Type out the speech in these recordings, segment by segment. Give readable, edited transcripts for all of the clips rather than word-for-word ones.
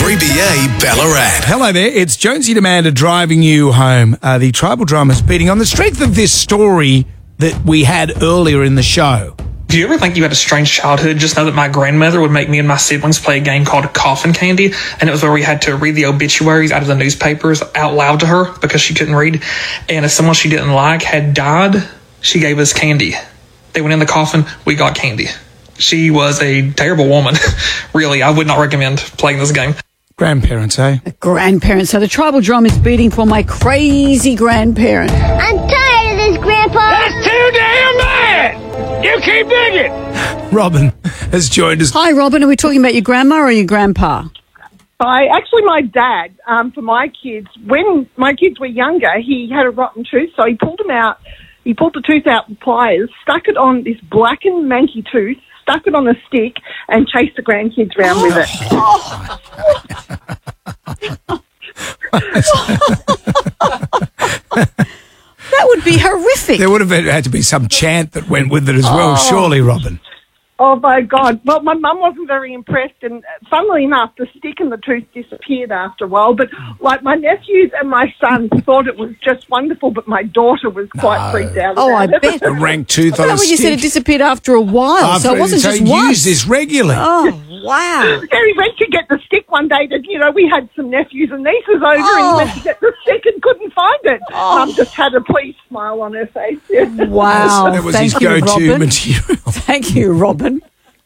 3BA Ballarat. Hello there, it's Jonesy Demander driving you home. The Tribal Drama's beating on the strength of this story that we had earlier in the show. Do you ever think you had a strange childhood? Just know that my grandmother would make me and my siblings play a game called Coffin Candy, and it was where we had to read the obituaries out of the newspapers out loud to her because she couldn't read. And if someone she didn't like had died, she gave us candy. They went in the coffin, we got candy. She was a terrible woman. Really, I would not recommend playing this game. Grandparents, eh? Grandparents. So the Tribal Drum is beating for my crazy grandparent. I'm tired of this, Grandpa. That's too damn bad! You keep digging! Robin has joined us. Hi, Robin. Are we talking about your grandma or your grandpa? Actually, my dad, for my kids, when my kids were younger, he had a rotten tooth, so he pulled them out. He pulled the tooth out with pliers, stuck it on this blackened manky tooth, stuck it on a stick, and chased the grandkids around with it. That would be horrific. There would have had to be some chant that went with it as well, surely, Robin. Oh, my God. Well, my mum wasn't very impressed, and funnily enough, the stick and the tooth disappeared after a while. But, like, my nephews and my son thought it was just wonderful, but my daughter was quite freaked out about I it. bet. A rank tooth on a When you said it stick. disappeared after a while, so it wasn't just he once. used this regularly. Oh, wow. Yeah, he went to get the stick one day. We had some nephews and nieces over, and he went to get the stick and couldn't find it. Mum just had a pleased smile on her face. Wow. That was Thank his you, go-to Robin. material. Thank you, Robin.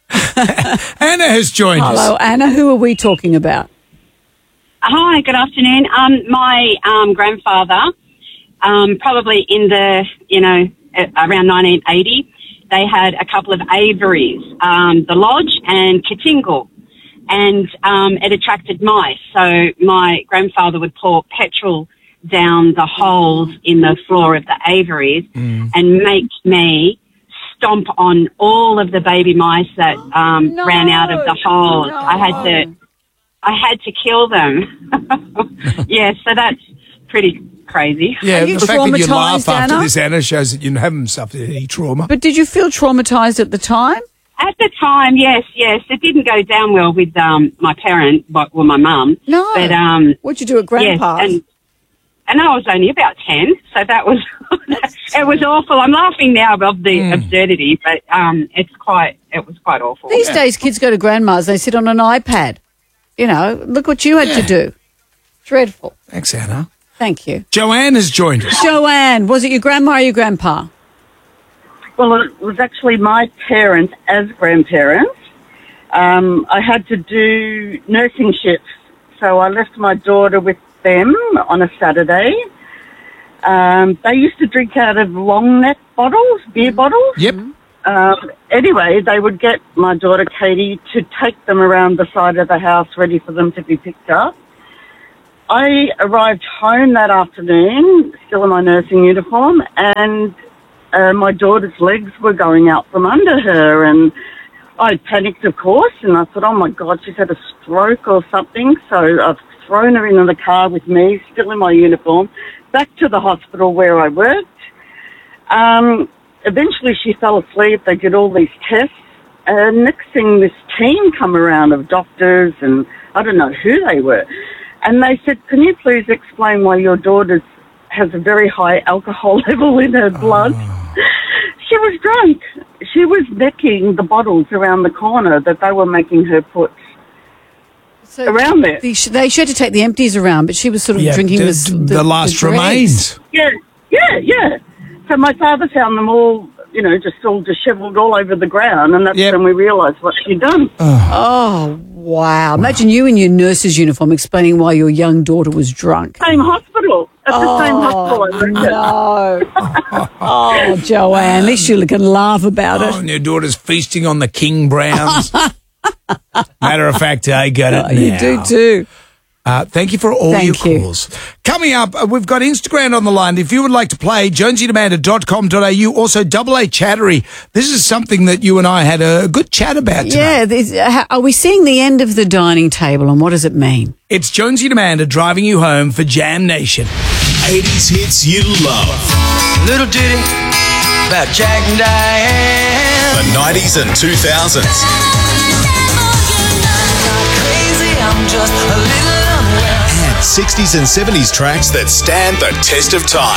Anna has joined us. Hello, Anna. Who are we talking about? Hi, good afternoon. My grandfather, probably in the, around 1980, they had a couple of aviaries, the Lodge and Katingle, and it attracted mice. So my grandfather would pour petrol down the holes in the floor of the aviaries and make me stomp on all of the baby mice that ran out of the holes. No. I had to kill them. Yeah, so that's pretty crazy. Yeah, Are you the fact that you traumatised, laugh after Anna? this, Anna, shows that you haven't suffered any trauma. But did you feel traumatised at the time? At the time, yes. It didn't go down well with my parent, my mum. No. But What'd you do at Grandpa's? yes, and I was only about 10, so that was it was awful. I'm laughing now of the absurdity, but it was quite awful. These days, kids go to Grandma's, they sit on an iPad. Look what you had to do. Dreadful. Thanks, Anna. Thank you. Joanne has joined us. Joanne, was it your grandma or your grandpa? Well, it was actually my parents as grandparents. I had to do nursing shifts, so I left my daughter with them on a Saturday. They used to drink out of long neck bottles, beer bottles. Yep. Anyway, they would get my daughter Katie to take them around the side of the house ready for them to be picked up. I arrived home that afternoon, still in my nursing uniform, and my daughter's legs were going out from under her, and I panicked, of course, and I thought, oh my God, she's had a stroke or something. So I've thrown her into the car with me, still in my uniform, back to the hospital where I worked. Eventually she fell asleep. They did all these tests. Next thing, this team come around of doctors, and I don't know who they were. And they said, can you please explain why your daughter has a very high alcohol level in her blood? She was drunk. She was necking the bottles around the corner that they were making her put around there. They had to take the empties around, but she was sort of drinking the last dregs. remains. Yeah. So my father found them all, just all dishevelled all over the ground, and that's when we realised what she'd done. Oh, wow. Imagine you in your nurse's uniform explaining why your young daughter was drunk. Same hospital. At the same hospital I worked at. No. Oh, Joanne, at least you can laugh about it. And your daughter's feasting on the King Browns. Matter of fact, I got it now. You do too. Thank you for all your calls. Coming up, we've got Instagram on the line. If you would like to play, jonesydemander.com.au. Also, Double A Chattery. This is something that you and I had a good chat about tonight. Yeah. Are we seeing the end of the dining table, and what does it mean? It's Jonesy Demander driving you home for Jam Nation. 80s hits you love. Little ditty about Jack and Diane. The 90s and 2000s. Crazy, I'm just a little 60s and 70s tracks that stand the test of time.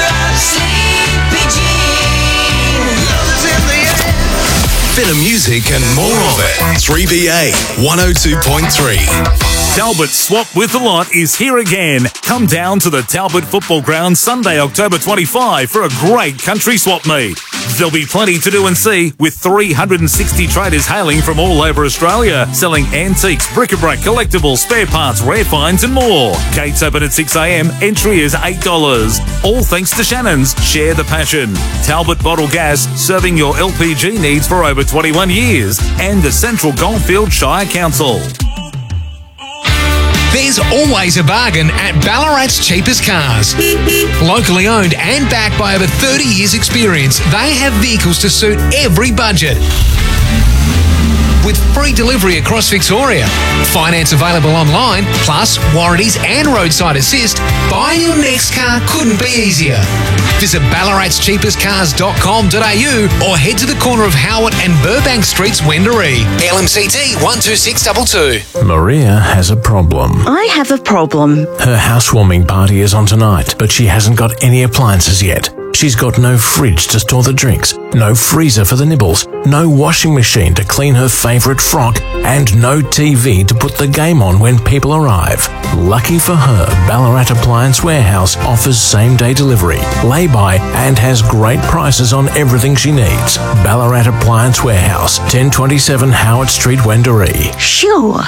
Bit of music and more of it. 3BA 102.3. Talbot Swap with the Lot is here again. Come down to the Talbot Football Ground Sunday, October 25 for a great country swap meet. There'll be plenty to do and see with 360 traders hailing from all over Australia, selling antiques, bric-a-brac, collectibles, spare parts, rare finds and more. Gates open at 6 a.m. Entry is $8. All thanks to Shannon's Share the Passion. Talbot Bottle Gas, serving your LPG needs for over 21 years. And the Central Goldfields Shire Council. There's always a bargain at Ballarat's Cheapest Cars. Locally owned and backed by over 30 years' experience, they have vehicles to suit every budget. With free delivery across Victoria, finance available online, plus warranties and roadside assist, buying your next car couldn't be easier. Visit ballaratscheapestcars.com.au or head to the corner of Howard and Burbank Streets, Wendouree. LMCT 12622. Maria has a problem. I have a problem. Her housewarming party is on tonight, but she hasn't got any appliances yet. She's got no fridge to store the drinks, no freezer for the nibbles, no washing machine to clean her favourite frock, and no TV to put the game on when people arrive. Lucky for her, Ballarat Appliance Warehouse offers same-day delivery, lay-by, and has great prices on everything she needs. Ballarat Appliance Warehouse, 1027 Howard Street, Wendouree. Sure.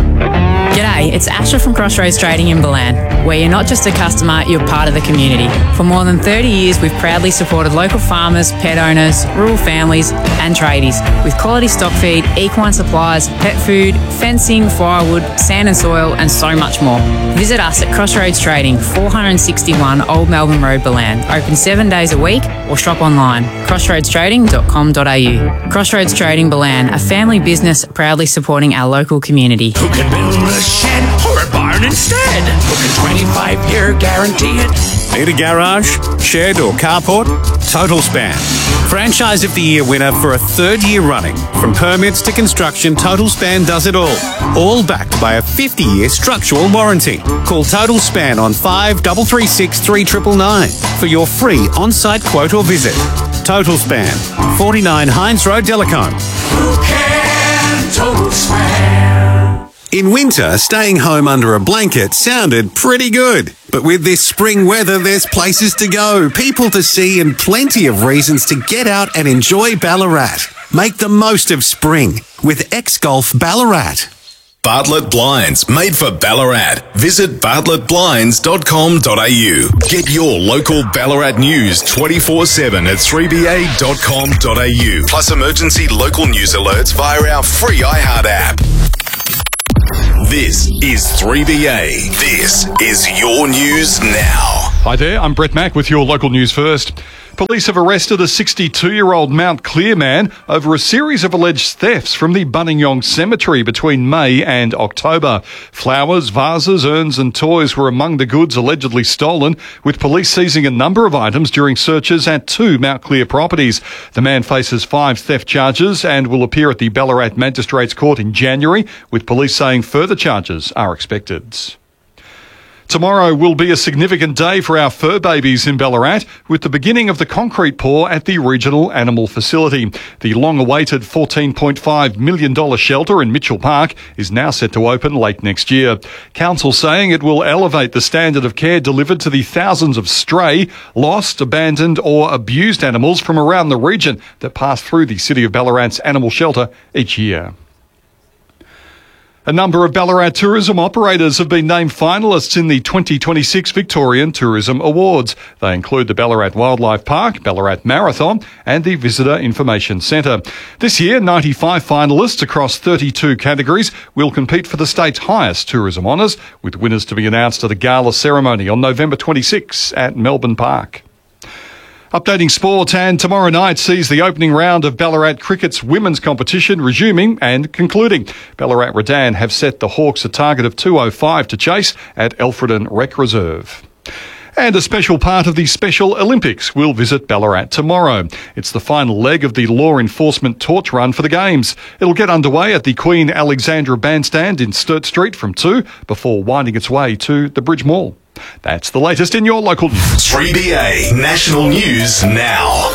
G'day, it's Asha from Crossroads Trading in Balan, where you're not just a customer, you're part of the community. For more than 30 years, we've proudly supported local farmers, pet owners, rural families and tradies with quality stock feed, equine supplies, pet food, fencing, firewood, sand and soil and so much more. Visit us at Crossroads Trading, 461 Old Melbourne Road, Balan. Open 7 days a week or shop online, crossroadstrading.com.au. Crossroads Trading Balan, a family business proudly supporting our local community. Who can build a shed or a barn instead? Who can 25-year guarantee it? Need a garage, shed or carport? Total Span. Franchise of the Year winner for a third year running. From permits to construction, Total Span does it all. All backed by a 50-year structural warranty. Call Total Span on 5336 3999 for your free on-site quote or visit. Total Span, 49 Hines Road, Delacombe. Who can Total Span? In winter, staying home under a blanket sounded pretty good. But with this spring weather, there's places to go, people to see, and plenty of reasons to get out and enjoy Ballarat. Make the most of spring with X-Golf Ballarat. Bartlett Blinds, made for Ballarat. Visit bartlettblinds.com.au. Get your local Ballarat news 24/7 at 3ba.com.au. Plus emergency local news alerts via our free iHeart app. This is 3BA. This is your news now. Hi there, I'm Brett Mack with your local news first. Police have arrested a 62-year-old Mount Clear man over a series of alleged thefts from the Buninyong Cemetery between May and October. Flowers, vases, urns and toys were among the goods allegedly stolen, with police seizing a number of items during searches at 2 Mount Clear properties. The man faces 5 theft charges and will appear at the Ballarat Magistrates Court in January, with police saying further charges are expected. Tomorrow will be a significant day for our fur babies in Ballarat, with the beginning of the concrete pour at the Regional Animal Facility. The long-awaited $14.5 million shelter in Mitchell Park is now set to open late next year. Council saying it will elevate the standard of care delivered to the thousands of stray, lost, abandoned or abused animals from around the region that pass through the City of Ballarat's animal shelter each year. A number of Ballarat tourism operators have been named finalists in the 2026 Victorian Tourism Awards. They include the Ballarat Wildlife Park, Ballarat Marathon and the Visitor Information Centre. This year, 95 finalists across 32 categories will compete for the state's highest tourism honours, with winners to be announced at a gala ceremony on November 26 at Melbourne Park. Updating sport, and tomorrow night sees the opening round of Ballarat Cricket's women's competition resuming and concluding. Ballarat Redan have set the Hawks a target of 205 to chase at Alfredton Rec Reserve. And a special part of the Special Olympics will visit Ballarat tomorrow. It's the final leg of the law enforcement torch run for the Games. It'll get underway at the Queen Alexandra Bandstand in Sturt Street from 2 before winding its way to the Bridge Mall. That's the latest in your local news. 3BA National News Now.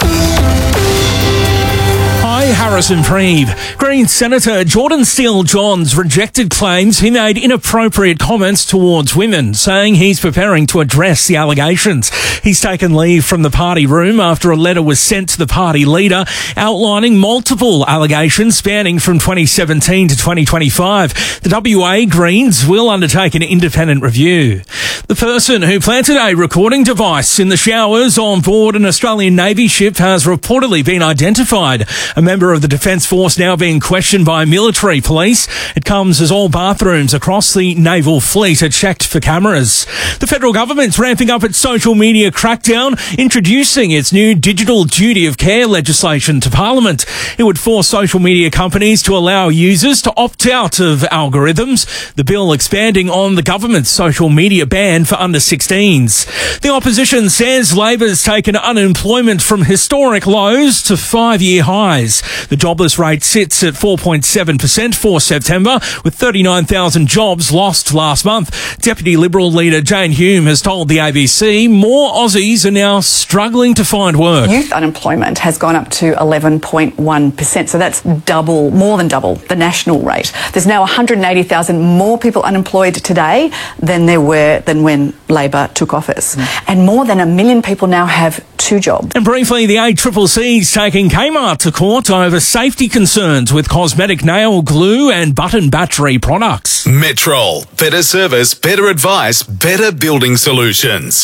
Hi, Harrison Preeve. Green Senator Jordan Steele-Johns rejected claims he made inappropriate comments towards women, saying he's preparing to address the allegations. He's taken leave from the party room after a letter was sent to the party leader outlining multiple allegations spanning from 2017 to 2025. The WA Greens will undertake an independent review. The person who planted a recording device in the showers on board an Australian Navy ship has reportedly been identified. A member of the Defence Force now being questioned by military police. It comes as all bathrooms across the naval fleet are checked for cameras. The federal government's ramping up its social media crackdown, introducing its new digital duty of care legislation to Parliament. It would force social media companies to allow users to opt out of algorithms, the bill expanding on the government's social media ban for under 16s. The opposition says Labor's taken unemployment from historic lows to 5-year highs. The jobless rate sits at 4.7% for September, with 39,000 jobs lost last month. Deputy Liberal leader Jane Hume has told the ABC more Aussies are now struggling to find work. Youth unemployment has gone up to 11.1%, so that's more than double the national rate. There's now 180,000 more people unemployed today than when Labor took office. And more than 1 million people now have 2 jobs. And briefly, the ACCC's taking Kmart to court over safety concerns with cosmetic nail glue and button battery products. Metrol. Better service, better advice, better building solutions.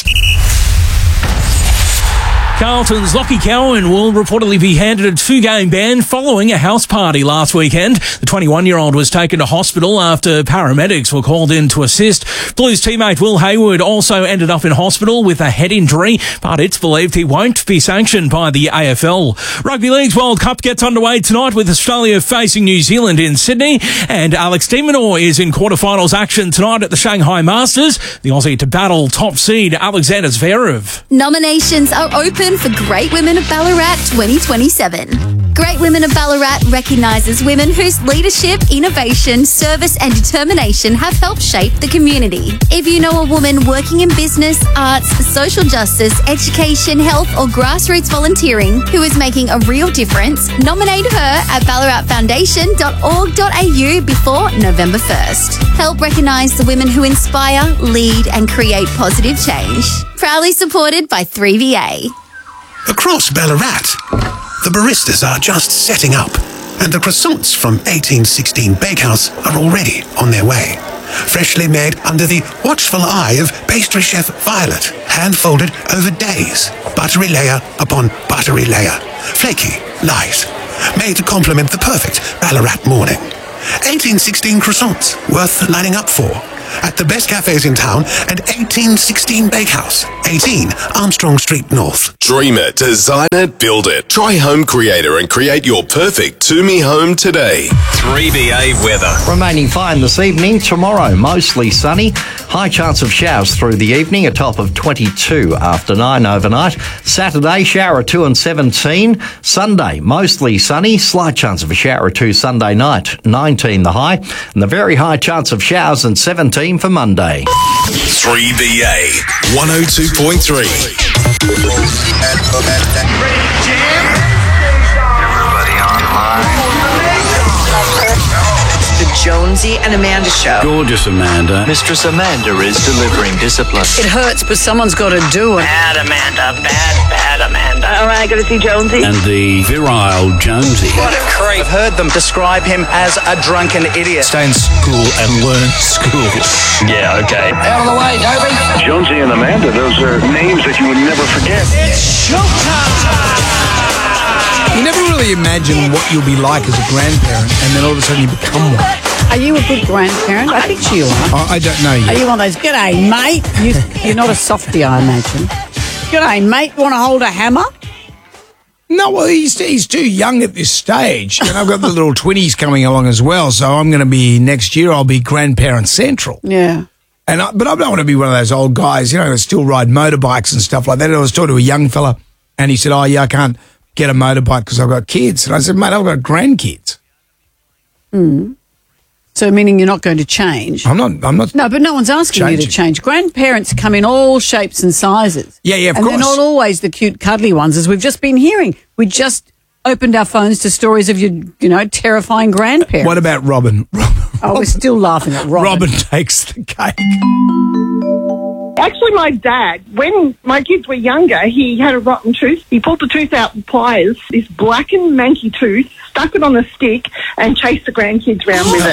Carlton's Lockie Cowan will reportedly be handed a 2-game ban following a house party last weekend. The 21-year-old was taken to hospital after paramedics were called in to assist. Blues teammate Will Hayward also ended up in hospital with a head injury, but it's believed he won't be sanctioned by the AFL. Rugby League's World Cup gets underway tonight with Australia facing New Zealand in Sydney, and Alex de Minaur is in quarterfinals action tonight at the Shanghai Masters. The Aussie to battle top seed Alexander Zverev. Nominations are open for Great Women of Ballarat 2027. Great Women of Ballarat recognises women whose leadership, innovation, service and determination have helped shape the community. If you know a woman working in business, arts, social justice, education, health or grassroots volunteering who is making a real difference, nominate her at ballaratfoundation.org.au before November 1st. Help recognise the women who inspire, lead and create positive change. Proudly supported by 3VA. Across Ballarat, the baristas are just setting up, and the croissants from 1816 Bakehouse are already on their way. Freshly made under the watchful eye of pastry chef Violet, hand-folded over days, buttery layer upon buttery layer, flaky, light, made to complement the perfect Ballarat morning. 1816 croissants, worth lining up for. At the best cafes in town and 1816 Bakehouse, 18 Armstrong Street North. Dream it, design it, build it. Try Home Creator and create your perfect To-Me home today. 3BA weather. Remaining fine this evening. Tomorrow, mostly sunny. High chance of showers through the evening, a top of 22 after 9 overnight. Saturday, shower 2 and 17. Sunday, mostly sunny. Slight chance of a shower or 2 Sunday night, 19 the high. And the very high chance of showers and 17 for Monday. 3BA 102.3. Everybody online. The Jonesy and Amanda Show. Gorgeous Amanda. Mistress Amanda is delivering discipline. It hurts, but someone's got to do it. Bad Amanda. Bad Amanda. All right, got to see Jonesy. And the virile Jonesy. What a creep. I've heard them describe him as a drunken idiot. Stay in school and learn school. Yeah, okay. Out of the way, Toby. Jonesy and Amanda, those are names that you would never forget. It's showtime. You never really imagine what you'll be like as a grandparent, and then all of a sudden you become one. Are you a good grandparent? I think you are. I don't know yet. Are you one of those, g'day, mate? You're not a softie, I imagine. G'day, mate. Want to hold a hammer? No, well, he's too young at this stage. And I've got the little twinnies coming along as well, so I'm going to be, next year, I'll be grandparent central. Yeah. But I don't want to be one of those old guys, you know, that still ride motorbikes and stuff like that. I was talking to a young fella, and he said, "Oh, yeah, I can't get a motorbike because I've got kids." And I said, "Mate, I've got grandkids." So meaning you're not going to change? I'm not. No, but no one's asking you to change. Grandparents come in all shapes and sizes. Yeah, of and course. And they're not always the cute, cuddly ones, as we've just been hearing. We just opened our phones to stories of your, terrifying grandparents. What about Robin? We're still laughing at Robin. Robin takes the cake. Actually, my dad, when my kids were younger, he had a rotten tooth. He pulled the tooth out with pliers, this blackened, manky tooth, stuck it on a stick, and chased the grandkids round with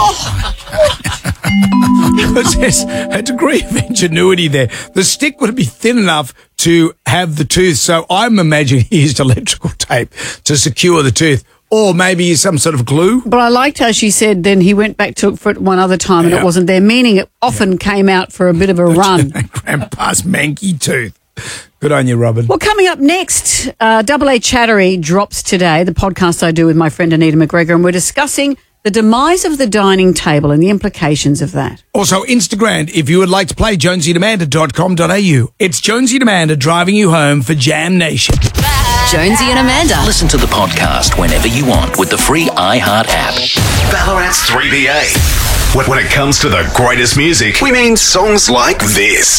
it. Because there's a degree of ingenuity there. The stick would be thin enough to have the tooth, so I'm imagining he used electrical tape to secure the tooth. Or maybe some sort of glue. But I liked how she said then he went back to look for it one other time and it wasn't there, meaning it often came out for a bit of a run. Grandpa's manky tooth. Good on you, Robin. Well, coming up next, Double A Chattery drops today, the podcast I do with my friend Anita McGregor, and we're discussing the demise of the dining table and the implications of that. Also, Instagram, if you would like to play, jonesyandamanda.com.au. It's Jonesy and Amanda driving you home for Jam Nation. Jonesy and Amanda. Listen to the podcast whenever you want with the free iHeart app. Ballarat's 3BA. When it comes to the greatest music, we mean songs like this.